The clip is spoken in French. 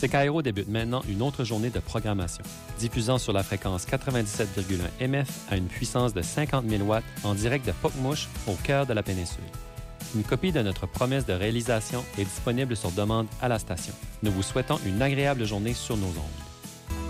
CKRO débute maintenant une autre journée de programmation. Diffusant sur la fréquence 97,1 MF à une puissance de 50 000 watts en direct de Pocmouche au cœur de la péninsule. Une copie de notre promesse de réalisation est disponible sur demande à la station. Nous vous souhaitons une agréable journée sur nos ondes.